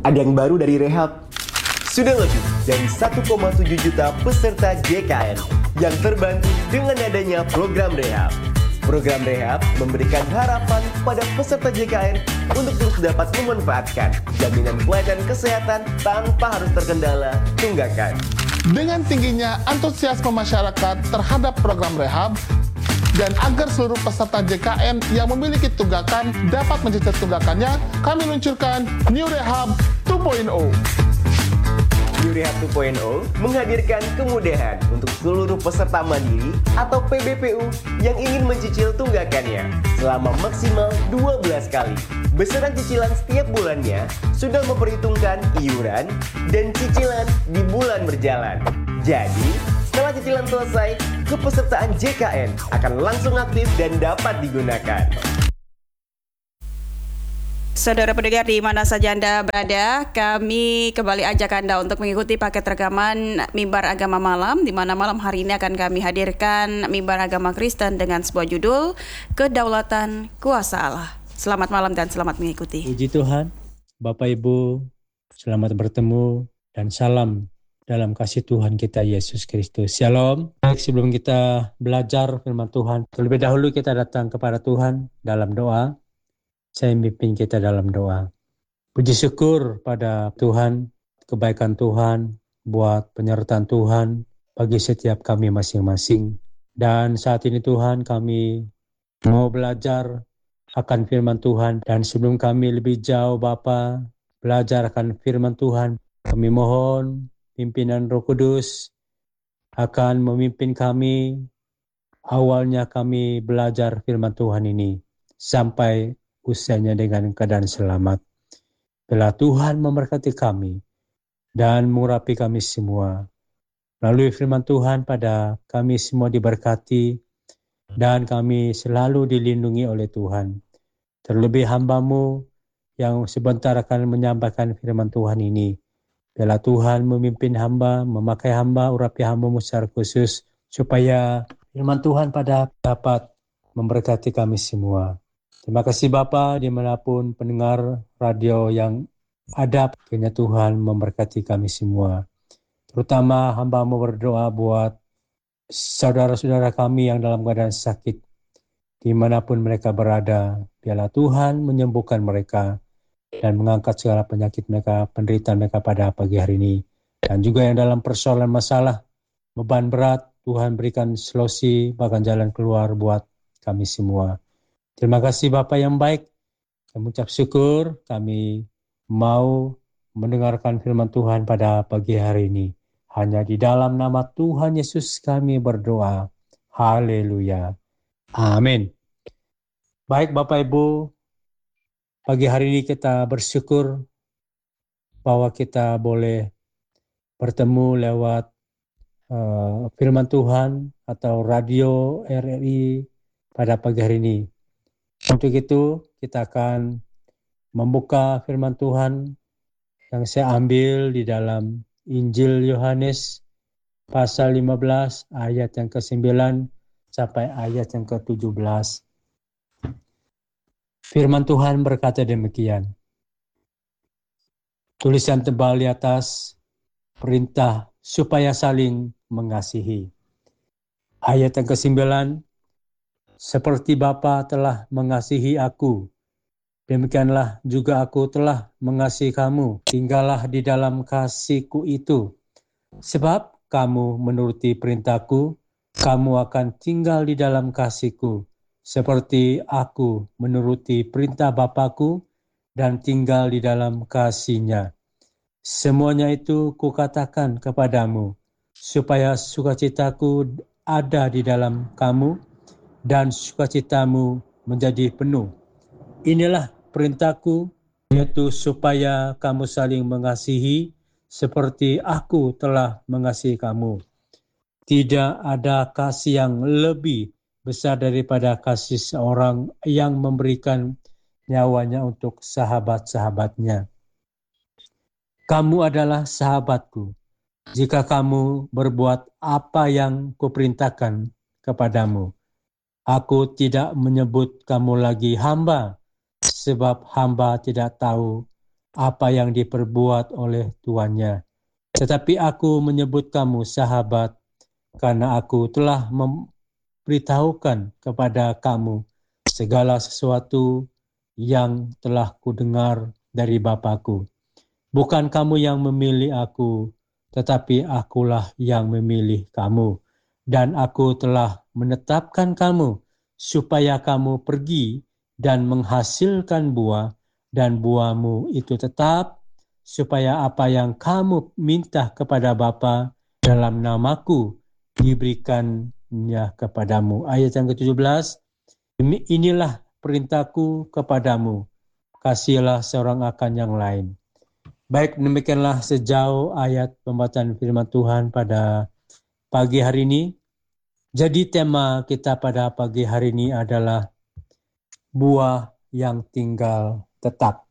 Ada yang baru dari Rehab. Sudah lebih dari 1,7 juta peserta JKN yang terbantu dengan adanya program Rehab. Program Rehab memberikan harapan pada peserta JKN untuk terus dapat memanfaatkan jaminan pelayanan kesehatan tanpa harus terkendala tunggakan. Dengan tingginya antusiasme masyarakat terhadap program Rehab, dan agar seluruh peserta JKN yang memiliki tunggakan dapat mencicil tunggakannya, kami luncurkan New Rehab 2.0. New Rehab 2.0 menghadirkan kemudahan untuk seluruh peserta mandiri atau PBPU yang ingin mencicil tunggakannya selama maksimal 12 kali. Besaran cicilan setiap bulannya sudah memperhitungkan iuran dan cicilan di bulan berjalan. Jadi, setelah cicilan selesai, kepesertaan JKN akan langsung aktif dan dapat digunakan. Saudara pendengar di mana saja Anda berada, kami kembali ajak Anda untuk mengikuti paket rekaman Mimbar Agama Malam, di mana malam hari ini akan kami hadirkan Mimbar Agama Kristen dengan sebuah judul Kedaulatan Kuasa Allah. Selamat malam dan selamat mengikuti. Puji Tuhan, Bapak Ibu, selamat bertemu dan salam dalam kasih Tuhan kita Yesus Kristus. Shalom. Baik, sebelum kita belajar firman Tuhan, terlebih dahulu kita datang kepada Tuhan dalam doa. Saya memimpin kita dalam doa. Puji syukur pada Tuhan, kebaikan Tuhan, buat penyertaan Tuhan bagi setiap kami masing-masing. Dan saat ini Tuhan, kami mau belajar akan firman Tuhan. Dan sebelum kami lebih jauh Bapa belajar akan firman Tuhan, kami mohon pimpinan Roh Kudus akan memimpin kami. Awalnya kami belajar firman Tuhan ini sampai usainya dengan keadaan selamat. Bila Tuhan memberkati kami dan mengurapi kami semua. Melalui firman Tuhan pada kami semua diberkati dan kami selalu dilindungi oleh Tuhan. Terlebih hamba-Mu yang sebentar akan menyampaikan firman Tuhan ini. Bila Tuhan memimpin hamba, memakai hamba, urapi hamba-Mu secara khusus, supaya firman Tuhan pada dapat memberkati kami semua. Terima kasih Bapa, dimanapun pendengar radio yang ada, kiranya Tuhan memberkati kami semua. Terutama hamba-Mu berdoa buat saudara-saudara kami yang dalam keadaan sakit, dimanapun mereka berada. Biarlah Tuhan menyembuhkan mereka dan mengangkat segala penyakit mereka, penderitaan mereka pada pagi hari ini. Dan juga yang dalam persoalan masalah, beban berat, Tuhan berikan solusi, bahkan jalan keluar buat kami semua. Terima kasih Bapa yang baik. Kami ucap syukur, kami mau mendengarkan firman Tuhan pada pagi hari ini. Hanya di dalam nama Tuhan Yesus kami berdoa. Haleluya. Amin. Baik Bapak Ibu, pagi hari ini kita bersyukur bahwa kita boleh bertemu lewat firman Tuhan atau radio RRI pada pagi hari ini. Untuk itu kita akan membuka firman Tuhan yang saya ambil di dalam Injil Yohanes pasal 15 ayat yang ke-9 sampai ayat yang ke-17. Firman Tuhan berkata demikian. Tulisan tebal di atas, perintah supaya saling mengasihi. Ayat yang ke-9, seperti Bapa telah mengasihi aku, demikianlah juga aku telah mengasihi kamu. Tinggallah di dalam kasih-Ku itu. Sebab kamu menuruti perintah-Ku, kamu akan tinggal di dalam kasih-Ku. Seperti aku menuruti perintah Bapa-Ku dan tinggal di dalam kasih-Nya. Semuanya itu Kukatakan kepadamu, supaya sukacita-Ku ada di dalam kamu, dan sukacitamu menjadi penuh. Inilah perintahku, yaitu supaya kamu saling mengasihi seperti aku telah mengasihi kamu. Tidak ada kasih yang lebih besar daripada kasih seorang yang memberikan nyawanya untuk sahabat-sahabatnya. Kamu adalah sahabatku, jika kamu berbuat apa yang Kuperintahkan kepadamu. Aku tidak menyebut kamu lagi hamba, sebab hamba tidak tahu apa yang diperbuat oleh tuannya. Tetapi aku menyebut kamu sahabat karena aku telah memberitahukan kepada kamu segala sesuatu yang telah kudengar dari Bapakku. Bukan kamu yang memilih aku, tetapi akulah yang memilih kamu. Dan aku telah menetapkan kamu supaya kamu pergi dan menghasilkan buah, dan buahmu itu tetap, supaya apa yang kamu minta kepada Bapa dalam namaku diberikannya kepadamu. Ayat yang ke-17, inilah perintahku kepadamu, kasihilah seorang akan yang lain. Baik, demikianlah sejauh ayat pembacaan firman Tuhan pada pagi hari ini. Jadi tema kita pada pagi hari ini adalah buah yang tinggal tetap.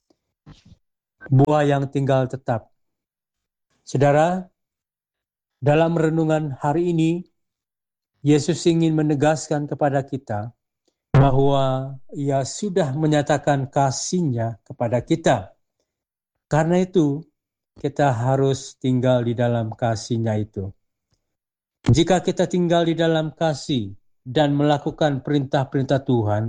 Buah yang tinggal tetap. Saudara, dalam renungan hari ini, Yesus ingin menegaskan kepada kita bahwa Ia sudah menyatakan kasih-Nya kepada kita. Karena itu, kita harus tinggal di dalam kasih-Nya itu. Jika kita tinggal di dalam kasih dan melakukan perintah-perintah Tuhan,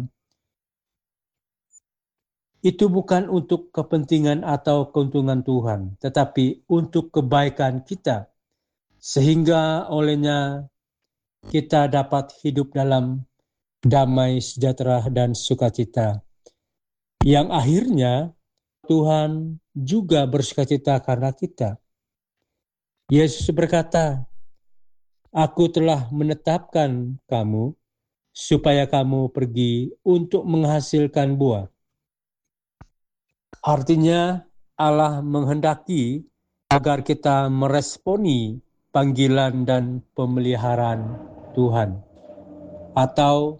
itu bukan untuk kepentingan atau keuntungan Tuhan, tetapi untuk kebaikan kita, sehingga olehnya kita dapat hidup dalam damai, sejahtera, dan sukacita. Yang akhirnya Tuhan juga bersukacita karena kita. Yesus berkata, "Aku telah menetapkan kamu supaya kamu pergi untuk menghasilkan buah." Artinya Allah menghendaki agar kita meresponi panggilan dan pemeliharaan Tuhan atau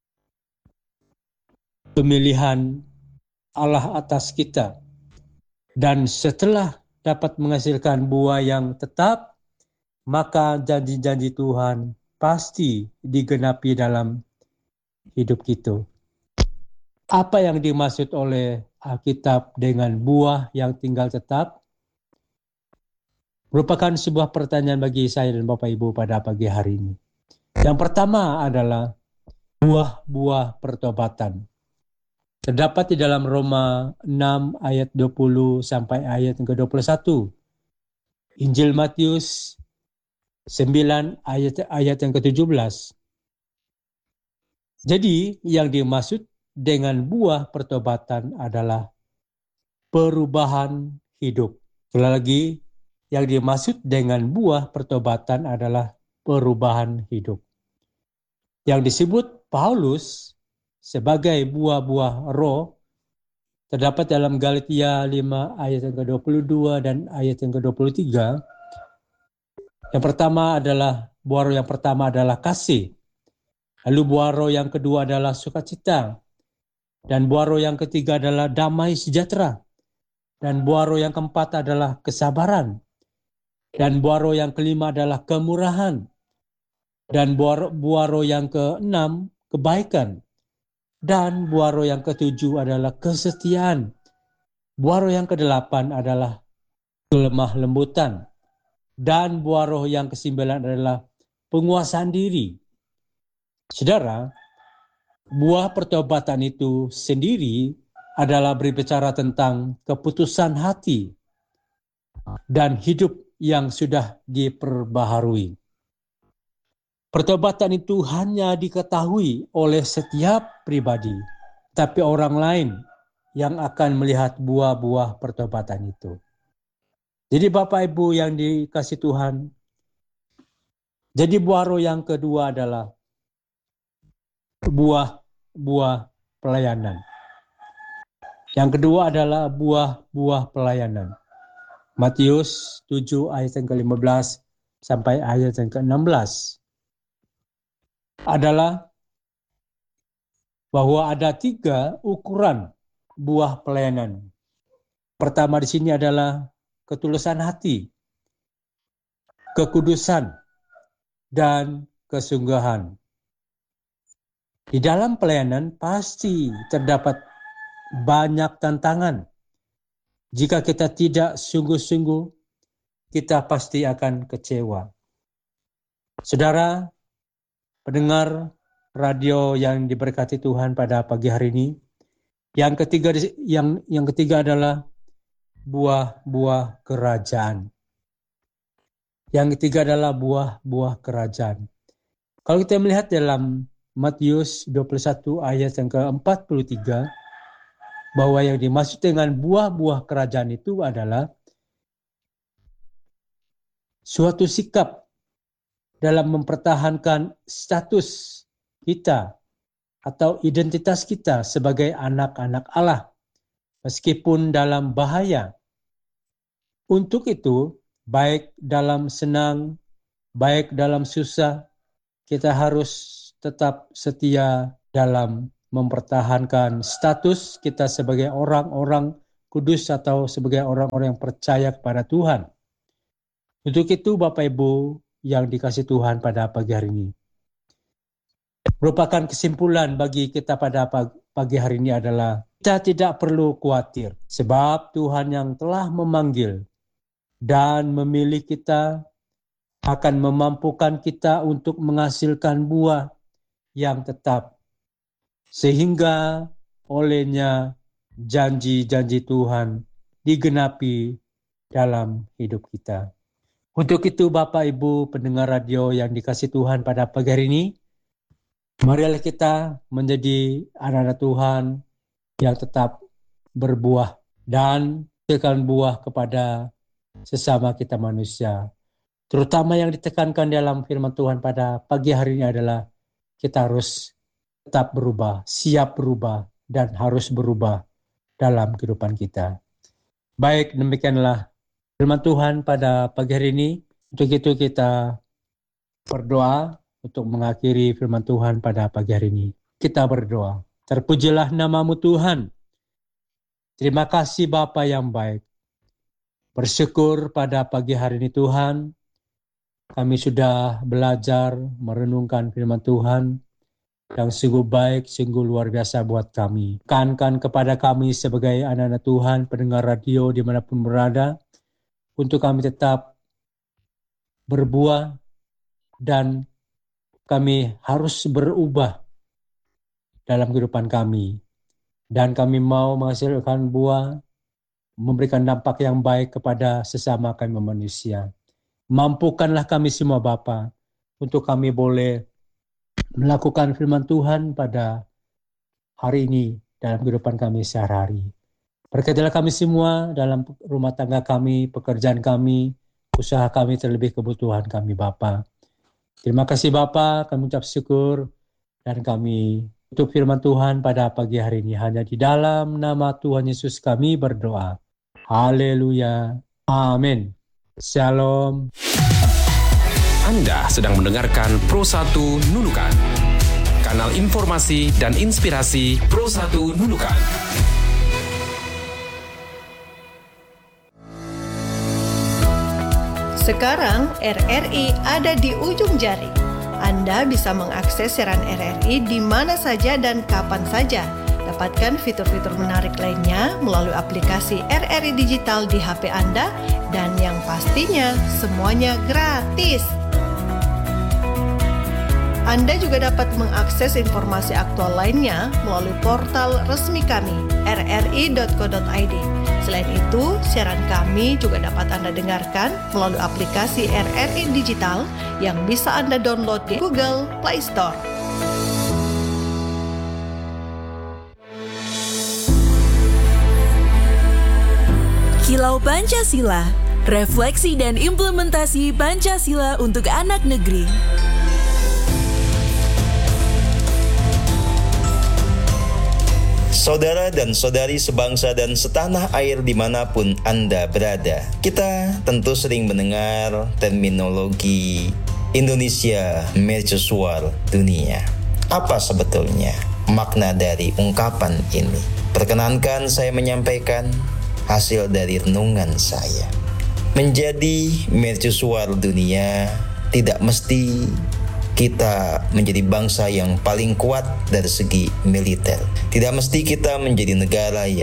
pemilihan Allah atas kita. Dan setelah dapat menghasilkan buah yang tetap, maka janji-janji Tuhan pasti digenapi dalam hidup kita. Apa yang dimaksud oleh Alkitab dengan buah yang tinggal tetap? Merupakan sebuah pertanyaan bagi saya dan Bapak Ibu pada pagi hari ini. Yang pertama adalah buah-buah pertobatan. Terdapat di dalam Roma 6 ayat 20 sampai ayat yang ke-21. Injil Matius 9 ayat yang ke-17. Jadi yang dimaksud dengan buah pertobatan adalah perubahan hidup. Sekali lagi, yang dimaksud dengan buah pertobatan adalah perubahan hidup. Yang disebut Paulus sebagai buah-buah roh terdapat dalam Galatia 5 ayat yang ke-22 dan ayat yang ke-23. Yang pertama adalah buah roh yang pertama adalah kasih. Lalu buah roh yang kedua adalah sukacita. Dan buah roh yang ketiga adalah damai sejahtera. Dan buah roh yang keempat adalah kesabaran. Dan buah roh yang kelima adalah kemurahan. Dan buah roh yang keenam kebaikan. Dan buah roh yang ketujuh adalah kesetiaan. Buah roh yang kedelapan adalah kelemah lembutan. Dan buah roh yang kesembilan adalah penguasaan diri. Saudara, buah pertobatan itu sendiri adalah berbicara tentang keputusan hati dan hidup yang sudah diperbaharui. Pertobatan itu hanya diketahui oleh setiap pribadi, tapi orang lain yang akan melihat buah-buah pertobatan itu. Jadi Bapak Ibu yang dikasih Tuhan, jadi buah roh yang kedua adalah buah-buah pelayanan. Yang kedua adalah buah-buah pelayanan. Matius 7 ayat yang ke-15 sampai ayat yang ke-16. Adalah bahwa ada 3 ukuran buah pelayanan. Pertama di sini adalah ketulusan hati, kekudusan, dan kesungguhan. Di dalam pelayanan pasti terdapat banyak tantangan Jika kita tidak sungguh-sungguh, kita pasti akan kecewa. Saudara, pendengar radio yang diberkati Tuhan pada pagi hari ini, yang ketiga adalah buah-buah kerajaan. Yang ketiga adalah buah-buah kerajaan. Kalau kita melihat dalam Matius 21 ayat yang ke-43, bahwa yang dimaksud dengan buah-buah kerajaan itu adalah suatu sikap dalam mempertahankan status kita atau identitas kita sebagai anak-anak Allah, meskipun dalam bahaya. Untuk itu, baik dalam senang, baik dalam susah, kita harus tetap setia dalam mempertahankan status kita sebagai orang-orang kudus atau sebagai orang-orang yang percaya kepada Tuhan. Untuk itu, Bapak Ibu yang dikasihi Tuhan pada pagi hari ini, merupakan kesimpulan bagi kita pada pagi hari ini adalah kita tidak perlu khawatir, sebab Tuhan yang telah memanggil dan memilih kita akan memampukan kita untuk menghasilkan buah yang tetap, sehingga olehnya janji-janji Tuhan digenapi dalam hidup kita. Untuk itu Bapak Ibu pendengar radio yang dikasihi Tuhan pada pagi hari ini, marilah kita menjadi anak-anak Tuhan yang tetap berbuah dan menghasilkan buah kepada sesama kita manusia. Terutama yang ditekankan dalam firman Tuhan pada pagi hari ini adalah kita harus tetap berubah, siap berubah, dan harus berubah dalam kehidupan kita. Baik, demikianlah firman Tuhan pada pagi hari ini. Untuk itu kita berdoa untuk mengakhiri firman Tuhan pada pagi hari ini. Kita berdoa. Terpujilah nama-Mu Tuhan. Terima kasih Bapa yang baik. Bersyukur pada pagi hari ini Tuhan, kami sudah belajar merenungkan firman Tuhan yang sungguh baik, sungguh luar biasa buat kami. Tekankan kepada kami sebagai anak-anak Tuhan, pendengar radio dimanapun berada, untuk kami tetap berbuah dan kami harus berubah dalam kehidupan kami. Dan kami mau menghasilkan buah, memberikan dampak yang baik kepada sesama kami manusia. Mampukanlah kami semua Bapa, untuk kami boleh melakukan firman Tuhan pada hari ini dalam kehidupan kami sehari-hari. Berkatilah kami semua dalam rumah tangga kami, pekerjaan kami, usaha kami, terlebih kebutuhan kami Bapa. Terima kasih Bapa, kami ucap syukur dan kami tutup firman Tuhan pada pagi hari ini. Hanya di dalam nama Tuhan Yesus kami berdoa. Haleluya. Amin. Shalom. Anda sedang mendengarkan Pro 1 Nunukan, kanal informasi dan inspirasi Pro 1 Nunukan. Sekarang RRI ada di ujung jari. Anda bisa mengakses siaran RRI di mana saja dan kapan saja. Dapatkan fitur-fitur menarik lainnya melalui aplikasi RRI Digital di HP Anda, dan yang pastinya semuanya gratis. Anda juga dapat mengakses informasi aktual lainnya melalui portal resmi kami, rri.co.id. Selain itu, siaran kami juga dapat Anda dengarkan melalui aplikasi RRI Digital yang bisa Anda download di Google Play Store. Kilau Pancasila, refleksi dan implementasi Pancasila untuk anak negeri. Saudara dan saudari sebangsa dan setanah air dimanapun Anda berada, kita tentu sering mendengar terminologi Indonesia Mercusuar Dunia. Apa sebetulnya makna dari ungkapan ini? Perkenankan saya menyampaikan hasil dari renungan saya. Menjadi mercusuar dunia tidak mesti kita menjadi bangsa yang paling kuat dari segi militer. Tidak mesti kita menjadi negara yang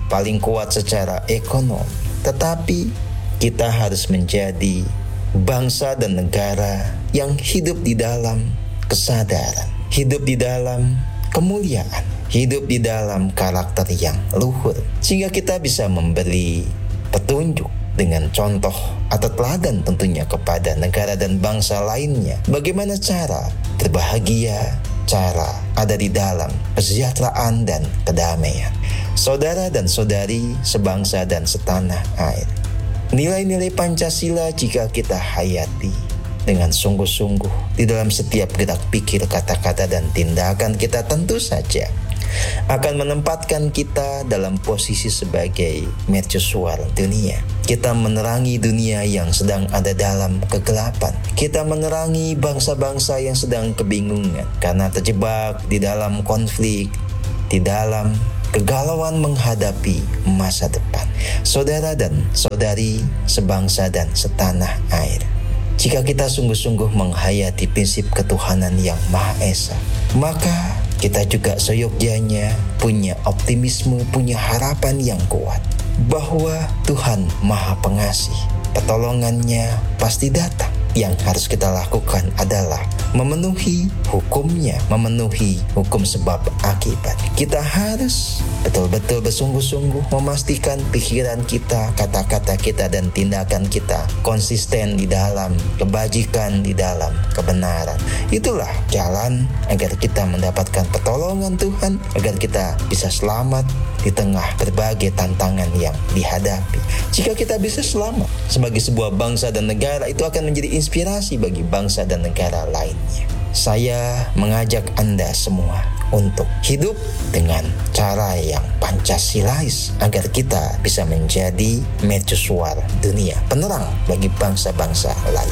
paling kuat secara ekonomi, tetapi kita harus menjadi bangsa dan negara yang hidup di dalam kesadaran, hidup di dalam kemuliaan, hidup di dalam karakter yang luhur, sehingga kita bisa memberi petunjuk dengan contoh atau teladan tentunya kepada negara dan bangsa lainnya, bagaimana cara berbahagia, cara ada di dalam kesejahteraan dan kedamaian. Saudara dan saudari sebangsa dan setanah air, nilai-nilai Pancasila jika kita hayati dengan sungguh-sungguh di dalam setiap gerak pikir, kata-kata, dan tindakan kita, tentu saja akan menempatkan kita dalam posisi sebagai mercusuar dunia. Kita menerangi dunia yang sedang ada dalam kegelapan. Kita menerangi bangsa-bangsa yang sedang kebingungan karena terjebak di dalam konflik, di dalam kegalauan menghadapi masa depan. Saudara dan saudari sebangsa dan setanah air, jika kita sungguh-sungguh menghayati prinsip ketuhanan yang Maha Esa, maka kita juga seyogyanya punya optimisme, punya harapan yang kuat bahwa Tuhan Maha Pengasih, pertolongannya pasti datang. Yang harus kita lakukan adalah memenuhi hukumnya, memenuhi hukum sebab akibat. Kita harus betul-betul bersungguh-sungguh memastikan pikiran kita, kata-kata kita, dan tindakan kita konsisten di dalam kebajikan, di dalam kebenaran. Itulah jalan agar kita mendapatkan pertolongan Tuhan, agar kita bisa selamat di tengah berbagai tantangan yang dihadapi. Jika kita bisa selamat sebagai sebuah bangsa dan negara, itu akan menjadi inspirasi bagi bangsa dan negara lainnya. Saya mengajak Anda semua untuk hidup dengan cara yang Pancasilais agar kita bisa menjadi mercusuar dunia, penerang bagi bangsa-bangsa lain.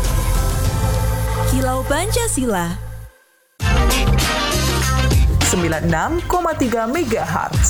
Kilau Pancasila 96,3 MHz